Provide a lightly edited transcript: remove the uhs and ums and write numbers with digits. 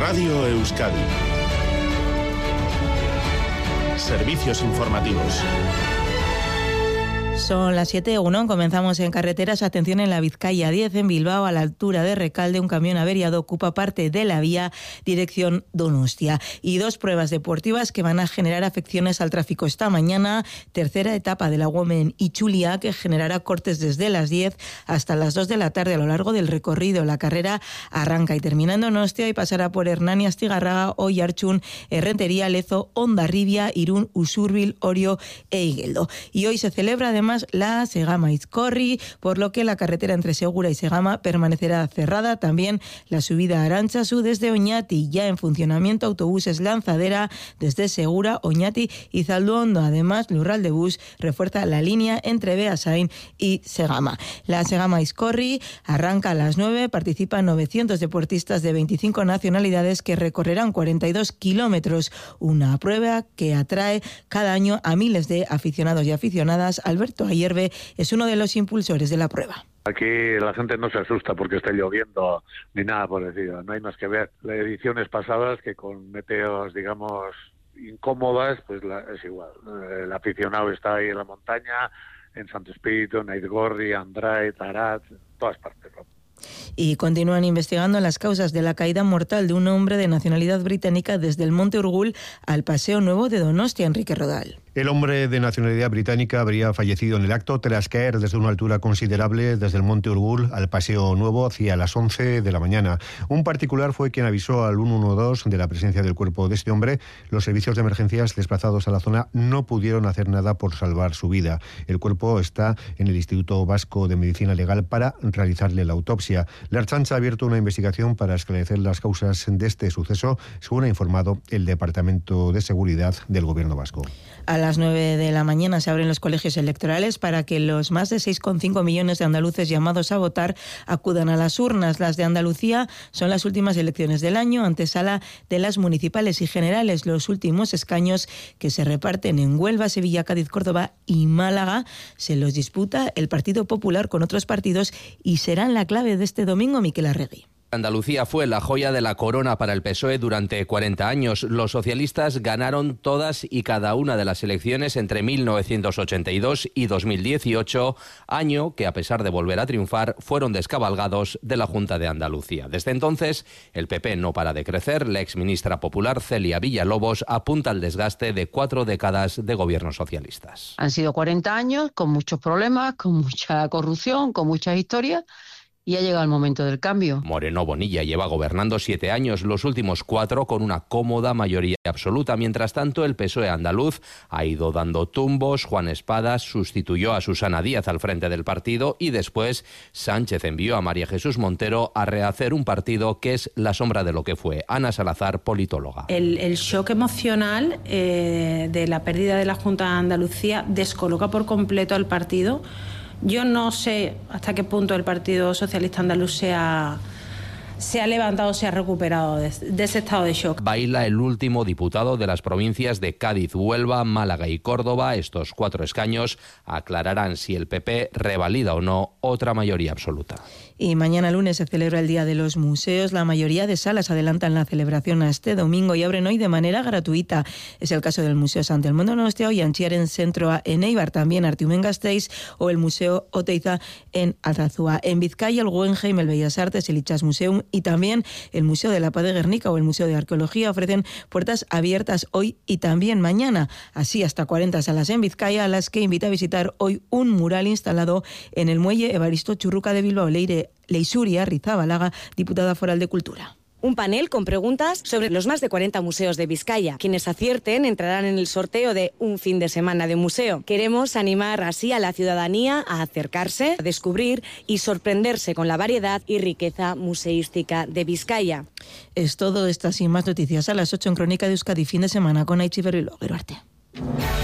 Radio Euskadi. Servicios informativos. Son las 7:01, comenzamos en carreteras. Atención, en la Vizcaya 10 en Bilbao, a la altura de Recalde, un camión averiado ocupa parte de la vía dirección Donostia. Y 2 pruebas deportivas que van a generar afecciones al tráfico esta mañana. Tercera etapa de la Women Itzulia, que generará cortes desde las 10 hasta las 2 de la tarde a lo largo del recorrido. La carrera arranca y termina en Donostia y pasará por Hernani, Astigarraga, Oiartzun, Errentería, Lezo, Hondarribia, Irún, Usurbil, Orio e Igueldo. Y hoy se celebra además la Segama Izkorri, por lo que la carretera entre Segura y Segama permanecerá cerrada. También la subida a Arantzazu desde Oñati, ya en funcionamiento autobuses Lanzadera desde Segura, Oñati y Zalduondo. Además, Lurraldebus refuerza la línea entre Beasain y Segama. La Segama Izkorri arranca a las 9, participan 900 deportistas de 25 nacionalidades que recorrerán 42 kilómetros, una prueba que atrae cada año a miles de aficionados y aficionadas. Alberto Ayerbe es uno de los impulsores de la prueba. Aquí la gente no se asusta porque esté lloviendo ni nada por decir, no hay más que ver las ediciones pasadas que con meteos, digamos, incómodas, pues es igual. El aficionado está ahí en la montaña, en Santo Espíritu, en Aizgorri, Andrai, Tarat, en todas partes, ¿no? Y continúan investigando las causas de la caída mortal de un hombre de nacionalidad británica desde el Monte Urgul al Paseo Nuevo de Donostia. Enrique Rodal. El hombre de nacionalidad británica habría fallecido en el acto tras caer desde una altura considerable desde el Monte Urgul al Paseo Nuevo hacia las 11 de la mañana. Un particular fue quien avisó al 112 de la presencia del cuerpo de este hombre. Los servicios de emergencias desplazados a la zona no pudieron hacer nada por salvar su vida. El cuerpo está en el Instituto Vasco de Medicina Legal para realizarle la autopsia. La Ertzaintza ha abierto una investigación para esclarecer las causas de este suceso, según ha informado el Departamento de Seguridad del Gobierno vasco. A las 9 de la mañana se abren los colegios electorales para que los más de 6,5 millones de andaluces llamados a votar acudan a las urnas. Las de Andalucía son las últimas elecciones del año, antesala de las municipales y generales. Los últimos escaños, que se reparten en Huelva, Sevilla, Cádiz, Córdoba y Málaga, se los disputa el Partido Popular con otros partidos y serán la clave de este domingo. Miquel Arregui. Andalucía fue la joya de la corona para el PSOE durante 40 años. Los socialistas ganaron todas y cada una de las elecciones entre 1982 y 2018, año que, a pesar de volver a triunfar, fueron descabalgados de la Junta de Andalucía. Desde entonces, el PP no para de crecer. La exministra popular Celia Villalobos apunta al desgaste de 4 décadas de gobiernos socialistas. Han sido 40 años con muchos problemas, con mucha corrupción, con muchas historias. Y ha llegado el momento del cambio. Moreno Bonilla lleva gobernando 7 años, los últimos 4 con una cómoda mayoría absoluta. Mientras tanto, el PSOE andaluz ha ido dando tumbos. Juan Espadas sustituyó a Susana Díaz al frente del partido y después Sánchez envió a María Jesús Montero a rehacer un partido que es la sombra de lo que fue. Ana Salazar, politóloga. El shock emocional de la pérdida de la Junta de Andalucía descoloca por completo al partido. Yo no sé hasta qué punto el Partido Socialista Andaluz se ha levantado, se ha recuperado de ese estado de shock. Baila el último diputado de las provincias de Cádiz, Huelva, Málaga y Córdoba. Estos 4 escaños aclararán si el PP revalida o no otra mayoría absoluta. Y mañana lunes se celebra el Día de los Museos. La mayoría de salas adelantan la celebración a este domingo y abren hoy de manera gratuita. Es el caso del Museo Sant Elmo Donostia, Ollantziaren Zentroa en Eibar, también Artiumen Gasteiz o el Museo Oteiza en Alsasua. En Vizcaya, el Guggenheim, el Bellas Artes, el Itxas Museum y también el Museo de la Paz de Guernica o el Museo de Arqueología ofrecen puertas abiertas hoy y también mañana. Así hasta 40 salas en Vizcaya, a las que invita a visitar hoy un mural instalado en el muelle Evaristo Churruca de Bilbao. Leisuria Rizabalaga, diputada foral de Cultura. Un panel con preguntas sobre los más de 40 museos de Vizcaya. Quienes acierten entrarán en el sorteo de un fin de semana de museo. Queremos animar así a la ciudadanía a acercarse, a descubrir y sorprenderse con la variedad y riqueza museística de Vizcaya. Es todo, estas y más noticias a las 8 en Crónica de Euskadi, fin de semana con Aichi Berriloguero Arte.